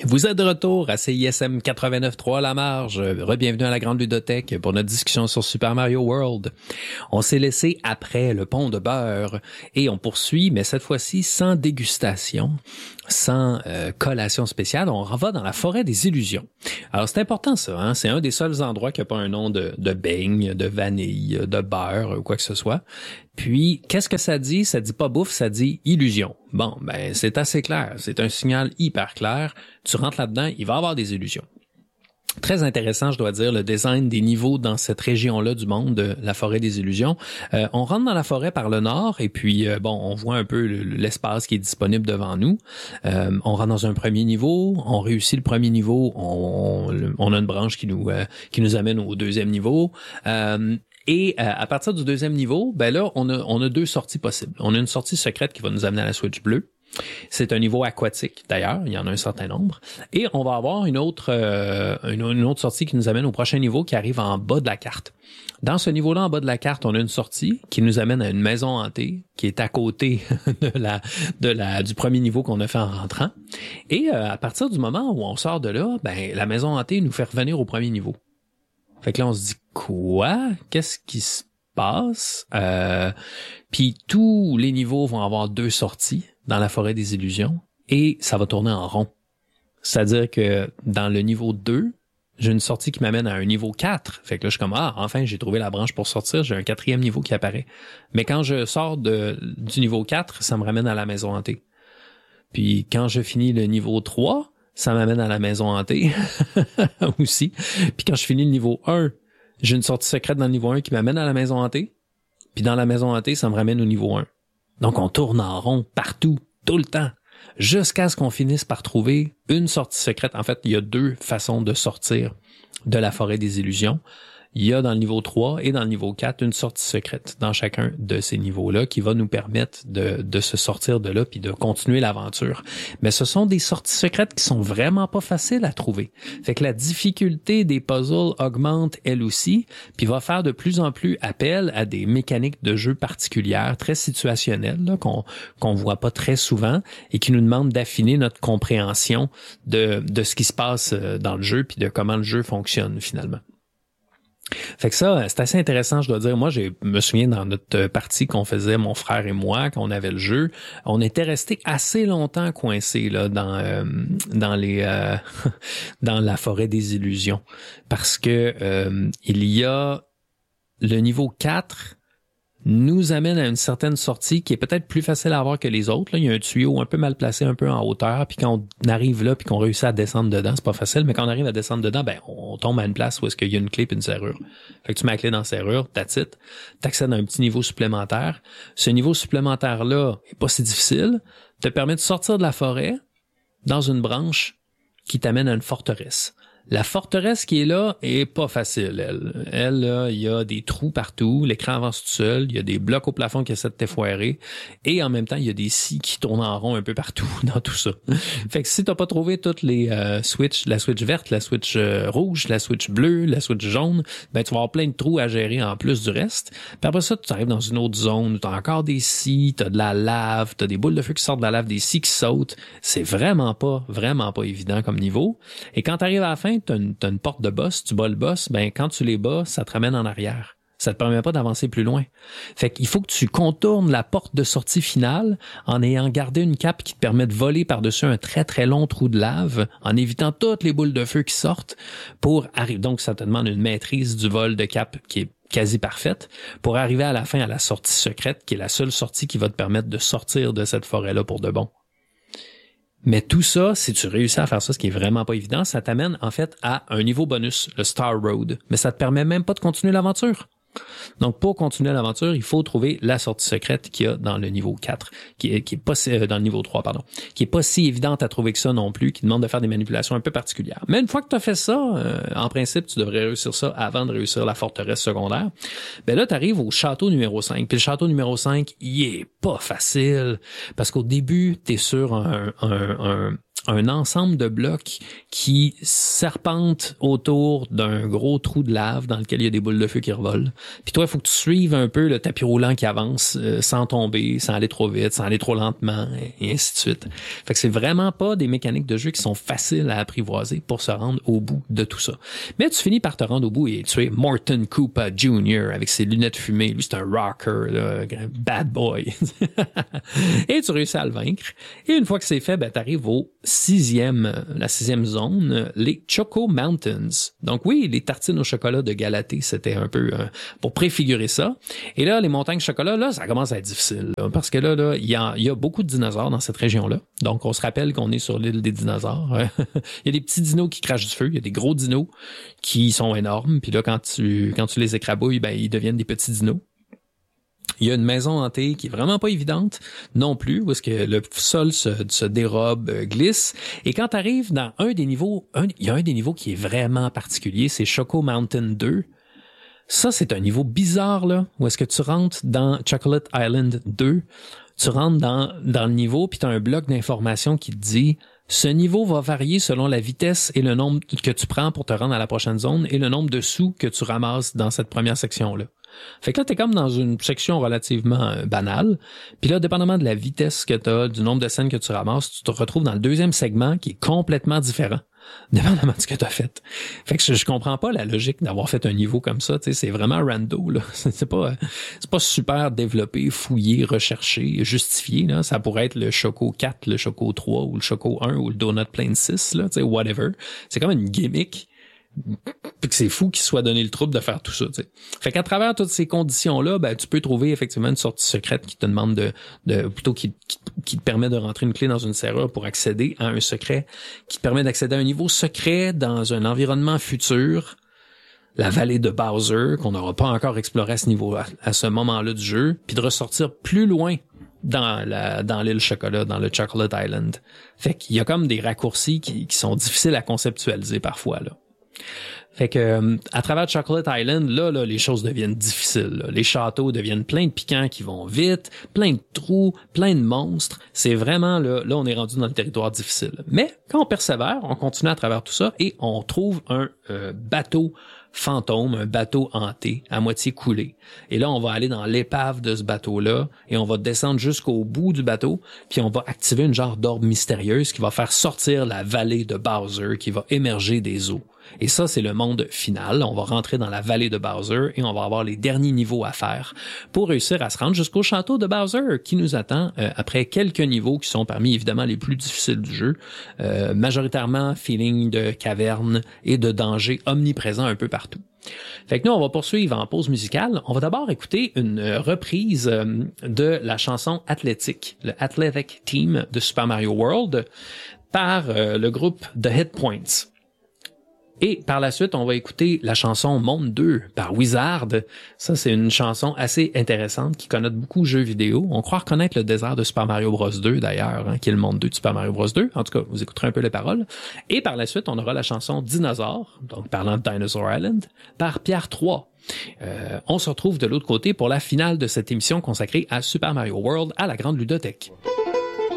Vous êtes de retour à CISM 89.3 La Marge. Re-bienvenue à la Grande Ludothèque pour notre discussion sur Super Mario World. On s'est laissé après le pont de beurre et on poursuit, mais cette fois-ci sans dégustation, sans collation spéciale. On va dans la forêt des illusions. Alors c'est important ça, hein? C'est un des seuls endroits qui n'a pas un nom de beigne, de vanille, de beurre ou quoi que ce soit. Puis, qu'est-ce que ça dit? Ça dit pas bouffe, ça dit illusion. Bon, ben c'est assez clair. C'est un signal hyper clair. Tu rentres là-dedans, il va y avoir des illusions. Très intéressant, je dois dire, le design des niveaux dans cette région-là du monde, de la forêt des illusions. On rentre dans la forêt par le nord et puis, on voit un peu l'espace qui est disponible devant nous. On rentre dans un premier niveau, on réussit le premier niveau, on a une branche qui nous amène au deuxième niveau. Et à partir du deuxième niveau, ben là, on a deux sorties possibles. On a une sortie secrète qui va nous amener à la Switch bleue. C'est un niveau aquatique, d'ailleurs, il y en a un certain nombre. Et on va avoir une autre sortie qui nous amène au prochain niveau qui arrive en bas de la carte. Dans ce niveau-là, en bas de la carte, on a une sortie qui nous amène à une maison hantée qui est à côté du premier niveau qu'on a fait en rentrant. Et à partir du moment où on sort de là, ben la maison hantée nous fait revenir au premier niveau. Fait que là, on se dit, quoi? Qu'est-ce qui se passe? Puis tous les niveaux vont avoir deux sorties dans la forêt des illusions et ça va tourner en rond. C'est-à-dire que dans le niveau 2, j'ai une sortie qui m'amène à un niveau 4. Fait que là, je suis comme, enfin, j'ai trouvé la branche pour sortir, j'ai un quatrième niveau qui apparaît. Mais quand je sors du niveau 4, ça me ramène à la maison hantée. Puis quand je finis le niveau 3, ça m'amène à la maison hantée aussi. Puis quand je finis le niveau 1, j'ai une sortie secrète dans le niveau 1 qui m'amène à la maison hantée. Puis dans la maison hantée, ça me ramène au niveau 1. Donc on tourne en rond partout, tout le temps, jusqu'à ce qu'on finisse par trouver une sortie secrète. En fait, il y a deux façons de sortir de la forêt des illusions. Il y a dans le niveau 3 et dans le niveau 4 une sortie secrète dans chacun de ces niveaux-là qui va nous permettre de se sortir de là puis de continuer l'aventure. Mais ce sont des sorties secrètes qui sont vraiment pas faciles à trouver. Fait que la difficulté des puzzles augmente elle aussi puis va faire de plus en plus appel à des mécaniques de jeu particulières, très situationnelles, là, qu'on voit pas très souvent et qui nous demandent d'affiner notre compréhension de ce qui se passe dans le jeu puis de comment le jeu fonctionne finalement. Fait que ça, c'est assez intéressant, je dois dire. Moi, je me souviens dans notre partie qu'on faisait, mon frère et moi, quand on avait le jeu, on était restés assez longtemps coincés là dans dans la forêt des illusions. Parce que il y a le niveau 4 nous amène à une certaine sortie qui est peut-être plus facile à avoir que les autres. Là, il y a un tuyau un peu mal placé, un peu en hauteur, puis quand on arrive là, puis qu'on réussit à descendre dedans, c'est pas facile, mais quand on arrive à descendre dedans, ben on tombe à une place où est-ce qu'il y a une clé et une serrure. Fait que tu mets la clé dans la serrure, that's it, t'accèdes à un petit niveau supplémentaire. Ce niveau supplémentaire-là est pas si difficile, te permet de sortir de la forêt dans une branche qui t'amène à une forteresse. La forteresse qui est là est pas facile, elle. Là, il y a des trous partout, l'écran avance tout seul, il y a des blocs au plafond qui essaient de t'effoirer, et en même temps, il y a des scies qui tournent en rond un peu partout dans tout ça. Fait que si t'as pas trouvé toutes les switches, la switch verte, la switch rouge, la switch bleue, la switch jaune, ben tu vas avoir plein de trous à gérer en plus du reste. Puis après ça, tu arrives dans une autre zone où t'as encore des scies, t'as de la lave, t'as des boules de feu qui sortent de la lave, des scies qui sautent. C'est vraiment pas évident comme niveau. Et quand t'arrives à la fin, t'as une porte de boss, tu bats le boss, ben quand tu les bats, ça te ramène en arrière. Ça te permet pas d'avancer plus loin. Fait qu'il faut que tu contournes la porte de sortie finale en ayant gardé une cape qui te permet de voler par-dessus un très très long trou de lave, en évitant toutes les boules de feu qui sortent pour arriver. Donc ça te demande une maîtrise du vol de cape qui est quasi parfaite pour arriver à la fin à la sortie secrète, qui est la seule sortie qui va te permettre de sortir de cette forêt-là pour de bon. Mais tout ça, si tu réussis à faire ça, ce qui est vraiment pas évident, ça t'amène en fait à un niveau bonus, le Star Road. Mais ça te permet même pas de continuer l'aventure. Donc, pour continuer l'aventure, il faut trouver la sortie secrète qu'il y a dans le niveau 4, qui est pas dans le niveau 3, pardon, qui est pas si évidente à trouver que ça non plus, qui demande de faire des manipulations un peu particulières. Mais une fois que tu as fait ça, en principe, tu devrais réussir ça avant de réussir la forteresse secondaire. Ben là, tu arrives au château numéro 5. Puis le château numéro 5, il est pas facile, parce qu'au début, tu es sur un un ensemble de blocs qui serpentent autour d'un gros trou de lave dans lequel il y a des boules de feu qui revolent. Puis toi, il faut que tu suives un peu le tapis roulant qui avance sans tomber, sans aller trop vite, sans aller trop lentement, et ainsi de suite. Fait que c'est vraiment pas des mécaniques de jeu qui sont faciles à apprivoiser pour se rendre au bout de tout ça. Mais tu finis par te rendre au bout et tu es Morton Koopa Jr. avec ses lunettes fumées. Lui, c'est un rocker, là, un bad boy. Et tu réussis à le vaincre. Et une fois que c'est fait, ben, t'arrives au la sixième zone, les Choco Mountains. Donc oui, les tartines au chocolat de Galatée, c'était un peu pour préfigurer ça. Et là, les montagnes chocolat, là, ça commence à être difficile. Là, parce que là, il y a beaucoup de dinosaures dans cette région-là. Donc, on se rappelle qu'on est sur l'île des dinosaures. Il y a des petits dinos qui crachent du feu. Il y a des gros dinos qui sont énormes. Puis là, quand tu les écrabouilles, ben, ils deviennent des petits dinos. Il y a une maison hantée qui est vraiment pas évidente non plus, où est-ce que le sol se dérobe, glisse. Et quand tu arrives dans un des niveaux, il y a un des niveaux qui est vraiment particulier, c'est Choco Mountain 2. Ça, c'est un niveau bizarre, là, où est-ce que tu rentres dans Chocolate Island 2, tu rentres dans le niveau, puis tu as un bloc d'information qui te dit « Ce niveau va varier selon la vitesse et le nombre que tu prends pour te rendre à la prochaine zone et le nombre de sous que tu ramasses dans cette première section-là. » Fait que là, t'es comme dans une section relativement banale. Puis là, dépendamment de la vitesse que t'as, du nombre de scènes que tu ramasses, tu te retrouves dans le deuxième segment qui est complètement différent, dépendamment de ce que t'as fait. Fait que je comprends pas la logique d'avoir fait un niveau comme ça. Tu sais, c'est vraiment rando, là. C'est pas super développé, fouillé, recherché, justifié, là. Ça pourrait être le Choco 4, le Choco 3 ou le Choco 1 ou le Donut Plane 6, là. Tu sais, whatever. C'est comme une gimmick. Puis que c'est fou qu'il soit donné le trouble de faire tout ça, tu sais. Fait qu'à travers toutes ces conditions-là, ben, tu peux trouver effectivement une sortie secrète qui te demande plutôt qui te permet de rentrer une clé dans une serrure pour accéder à un secret, qui te permet d'accéder à un niveau secret dans un environnement futur, la vallée de Bowser, qu'on n'aura pas encore exploré à ce niveau-là, à ce moment-là du jeu, puis de ressortir plus loin dans l'île chocolat, dans le Chocolate Island. Fait qu'il y a comme des raccourcis qui sont difficiles à conceptualiser parfois, là. Fait que à travers Chocolate Island, là les choses deviennent difficiles. Là. Les châteaux deviennent plein de piquants qui vont vite, plein de trous, plein de monstres. C'est vraiment là on est rendu dans le territoire difficile. Mais quand on persévère, on continue à travers tout ça et on trouve un bateau fantôme, un bateau hanté, à moitié coulé. Et là, on va aller dans l'épave de ce bateau-là et on va descendre jusqu'au bout du bateau, puis on va activer une genre d'orbe mystérieuse qui va faire sortir la vallée de Bowser qui va émerger des eaux. Et ça, c'est le monde final. On va rentrer dans la vallée de Bowser et on va avoir les derniers niveaux à faire pour réussir à se rendre jusqu'au château de Bowser qui nous attend après quelques niveaux qui sont parmi évidemment les plus difficiles du jeu. Majoritairement feeling de caverne et de danger omniprésent un peu partout. Fait que nous, on va poursuivre en pause musicale. On va d'abord écouter une reprise de la chanson Athletic, le Athletic Team de Super Mario World par le groupe The Hit Points. Et par la suite, on va écouter la chanson Monde 2 par Wizard. Ça, c'est une chanson assez intéressante qui connote beaucoup jeux vidéo. On croit reconnaître le désert de Super Mario Bros 2 d'ailleurs, qui est le Monde 2 de Super Mario Bros 2. En tout cas, vous écouterez un peu les paroles. Et par la suite, on aura la chanson Dinosaure, donc parlant de Dinosaur Island, par Pierre 3. On se retrouve de l'autre côté pour la finale de cette émission consacrée à Super Mario World à la Grande Ludothèque.